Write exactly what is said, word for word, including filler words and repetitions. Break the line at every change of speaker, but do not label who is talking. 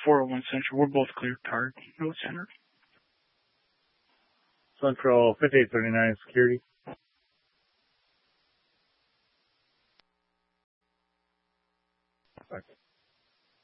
four oh one Central. We're both clear. Card. No center.
Central fifty-eight thirty-nine security. Thank you.